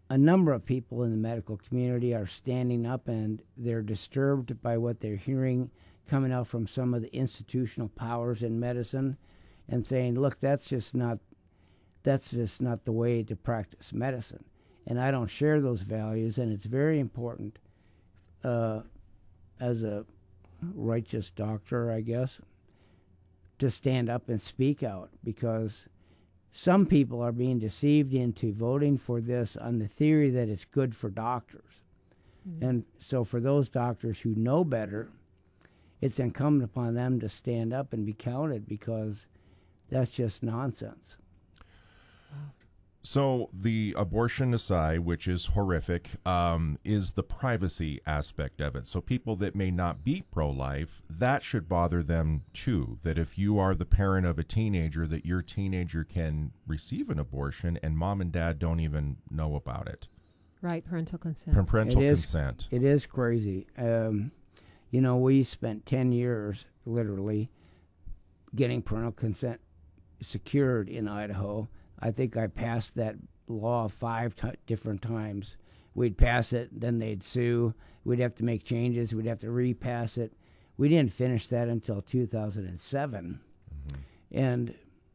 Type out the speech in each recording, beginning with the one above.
a number of people in the medical community are standing up, and they're disturbed by what they're hearing coming out from some of the institutional powers in medicine, and saying, look, that's just not the way to practice medicine. And I don't share those values, and it's very important as a righteous doctor, I guess, to stand up and speak out, because some people are being deceived into voting for this on the theory that it's good for doctors. Mm-hmm. And so for those doctors who know better, it's incumbent upon them to stand up and be counted, because that's just nonsense. So the abortion aside, which is horrific, is the privacy aspect of it. So people that may not be pro-life, that should bother them too. That if you are the parent of a teenager, that your teenager can receive an abortion and mom and dad don't even know about it. Right, parental consent. Consent. It is crazy. We spent 10 years, literally, getting parental consent secured in Idaho. I think I passed that law 5 different times. We'd pass it, then they'd sue. We'd have to make changes. We'd have to repass it. We didn't finish that until 2007. Mm-hmm. And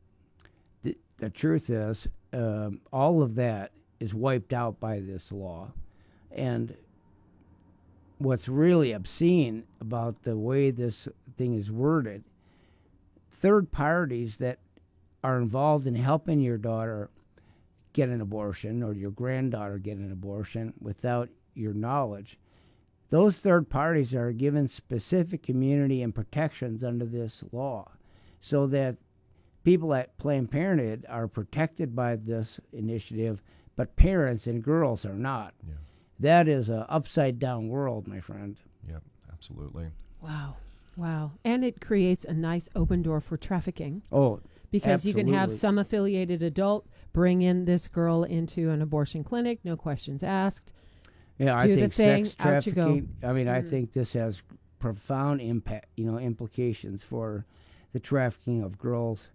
the truth is, all of that is wiped out by this law. And what's really obscene about the way this thing is worded, third parties that are involved in helping your daughter get an abortion or your granddaughter get an abortion without your knowledge, those third parties are given specific immunity and protections under this law, so that people at Planned Parenthood are protected by this initiative, but parents and girls are not. Yeah. That is an upside-down world, my friend. Yep, absolutely. Wow. And it creates a nice open door for trafficking. Oh, because absolutely. You can have some affiliated adult bring in this girl into an abortion clinic, no questions asked. Yeah, do I think the thing, sex trafficking. Out you go. I mean, I think this has profound implications for the trafficking of girls,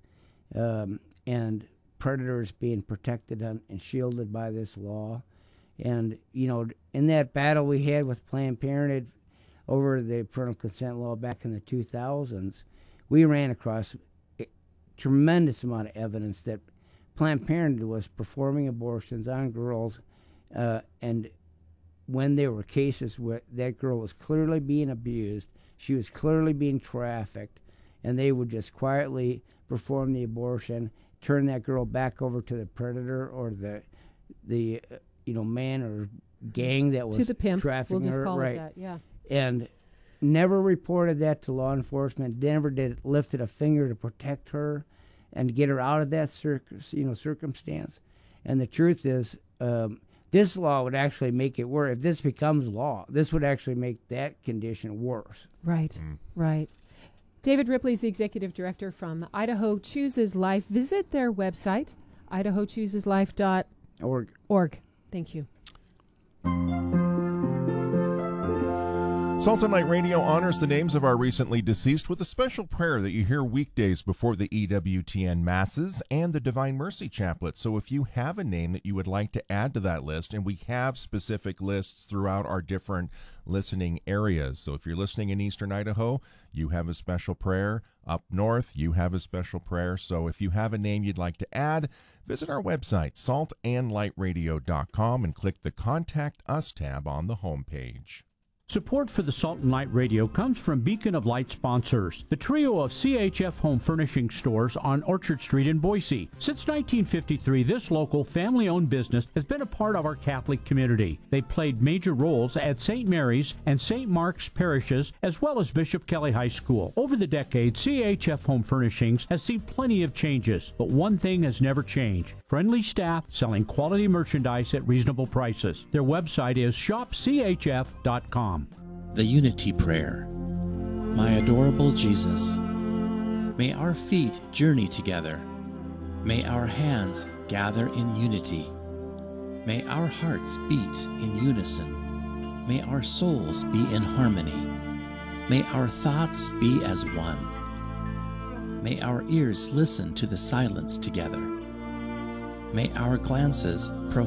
and predators being protected and shielded by this law. And in that battle we had with Planned Parenthood over the parental consent law back in the 2000s, we ran across tremendous amount of evidence that Planned Parenthood was performing abortions on girls, and when there were cases where that girl was clearly being abused, she was clearly being trafficked, and they would just quietly perform the abortion, turn that girl back over to the predator or the man or gang that was to the pimp. Trafficking we'll just her, call right? It that, yeah. And never reported that to law enforcement. Never lifted a finger to protect her and get her out of that circumstance. And the truth is, this law would actually make it worse. If this becomes law, this would actually make that condition worse. Right, right. David Ripley is the executive director from Idaho Chooses Life. Visit their website, idahochooseslife.org. Thank you. Salt and Light Radio honors the names of our recently deceased with a special prayer that you hear weekdays before the EWTN Masses and the Divine Mercy Chaplet. So if you have a name that you would like to add to that list, and we have specific lists throughout our different listening areas. So if you're listening in eastern Idaho, you have a special prayer. Up north, you have a special prayer. So if you have a name you'd like to add, visit our website, saltandlightradio.com, and click the Contact Us tab on the homepage. Support for the Salt and Light Radio comes from Beacon of Light sponsors, the trio of CHF home furnishing stores on Orchard Street in Boise. Since 1953, this local family-owned business has been a part of our Catholic community. They played major roles at St. Mary's and St. Mark's parishes, as well as Bishop Kelly High School. Over the decades, CHF Home Furnishings has seen plenty of changes, but one thing has never changed: friendly staff selling quality merchandise at reasonable prices. Their website is shopchf.com. The Unity Prayer. My adorable Jesus, may our feet journey together. May our hands gather in unity. May our hearts beat in unison. May our souls be in harmony. May our thoughts be as one. May our ears listen to the silence together. May our glances